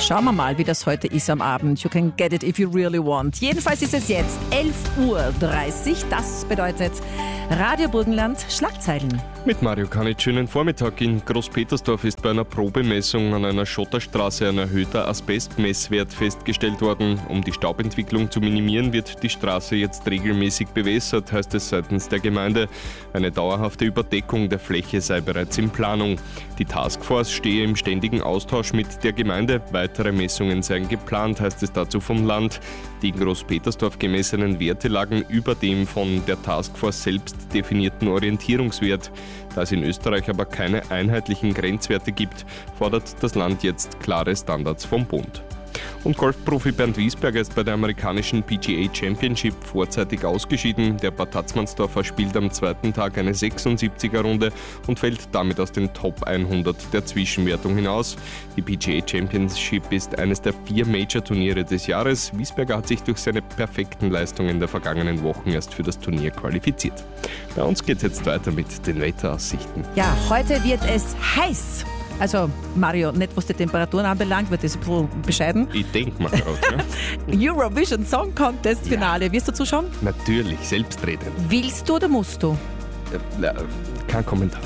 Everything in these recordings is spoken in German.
Schauen wir mal, wie das heute ist am Abend. You can get it if you really want. Jedenfalls ist es jetzt 11.30 Uhr. Das bedeutet Radio Burgenland Schlagzeilen. Mit Mario Kanitsch, schönen Vormittag. In Großpetersdorf ist bei einer Probemessung an einer Schotterstraße ein erhöhter Asbestmesswert festgestellt worden. Um die Staubentwicklung zu minimieren, wird die Straße jetzt regelmäßig bewässert, heißt es seitens der Gemeinde. Eine dauerhafte Überdeckung der Fläche sei bereits in Planung. Die Taskforce stehe im ständigen Austausch mit der Gemeinde. Weitere Messungen seien geplant, heißt es dazu vom Land. Die in Großpetersdorf gemessenen Werte lagen über dem von der Taskforce selbst definierten Orientierungswert. Da es in Österreich aber keine einheitlichen Grenzwerte gibt, fordert das Land jetzt klare Standards vom Bund. Und Golfprofi Bernd Wiesberger ist bei der amerikanischen PGA Championship vorzeitig ausgeschieden. Der Bad Tatzmannsdorfer spielt am zweiten Tag eine 76er-Runde und fällt damit aus den Top 100 der Zwischenwertung hinaus. Die PGA Championship ist eines der 4 Major-Turniere des Jahres. Wiesberger hat sich durch seine perfekten Leistungen der vergangenen Wochen erst für das Turnier qualifiziert. Bei uns geht es jetzt weiter mit den Wetteraussichten. Ja, heute wird es heiß. Also Mario, nicht was die Temperaturen anbelangt, wird das ein bisschen bescheiden. Ich denke mal gerade, ja. Eurovision Song Contest Finale, wirst du zuschauen? Natürlich, selbstredend. Willst du oder musst du? Kein Kommentar.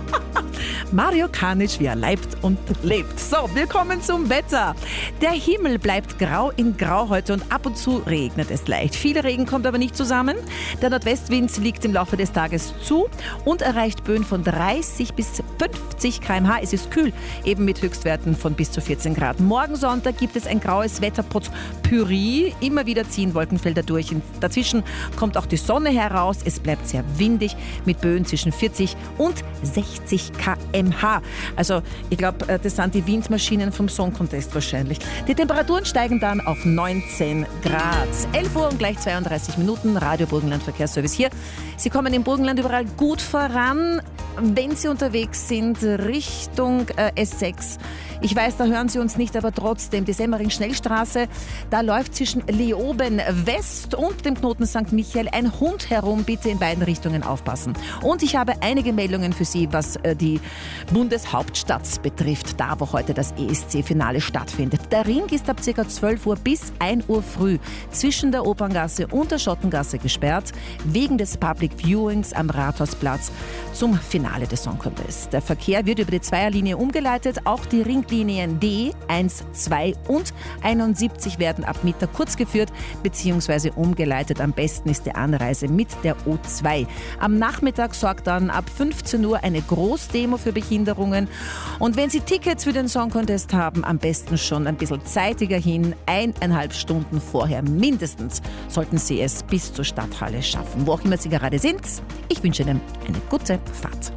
Mario Kanitsch, wie er leibt und lebt. So, wir kommen zum Wetter. Der Himmel bleibt grau in grau heute und ab und zu regnet es leicht. Viel Regen kommt aber nicht zusammen. Der Nordwestwind liegt im Laufe des Tages zu und erreicht Böen von 30 bis 50 km/h. Es ist kühl, eben mit Höchstwerten von bis zu 14 Grad. Morgen Sonntag gibt es ein graues Wetterpotpourri. Immer wieder ziehen Wolkenfelder durch. Dazwischen kommt auch die Sonne heraus. Es bleibt sehr windig mit Böen zwischen 40 und 60 km/h. Also ich glaube, das sind die Windmaschinen vom Song Contest wahrscheinlich. Die Temperaturen steigen dann auf 19 Grad. 11 Uhr und gleich 32 Minuten. Radio Burgenland Verkehrsservice hier. Sie kommen im Burgenland überall gut voran, wenn Sie unterwegs sind Richtung S6. Ich weiß, da hören Sie uns nicht, aber trotzdem, die Semmering-Schnellstraße, da läuft zwischen Leoben West und dem Knoten St. Michael ein Hund herum. Bitte in beiden Richtungen aufpassen. Und ich habe einige Meldungen für Sie, was die Bundeshauptstadt betrifft, da wo heute das ESC-Finale stattfindet. Der Ring ist ab ca. 12 Uhr bis 1 Uhr früh zwischen der Operngasse und der Schottengasse gesperrt, wegen des Public Viewings am Rathausplatz zum Finale des Song Contest. Der Verkehr wird über die Zweierlinie umgeleitet. Auch die Ringlinien D, 1, 2 und 71 werden ab Mittag kurz geführt bzw. umgeleitet. Am besten ist die Anreise mit der O2. Am Nachmittag sorgt dann ab 15 Uhr eine Großdemo für Behinderungen. Und wenn Sie Tickets für den Song Contest haben, am besten schon ein bisschen zeitiger hin. 1,5 Stunden vorher mindestens sollten Sie es bis zur Stadthalle schaffen. Wo auch immer Sie gerade sind, ich wünsche Ihnen eine gute Fahrt.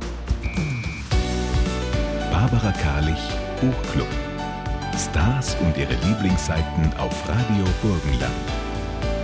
Barbara Karlich, Buchclub. Stars und ihre Lieblingsseiten auf Radio Burgenland.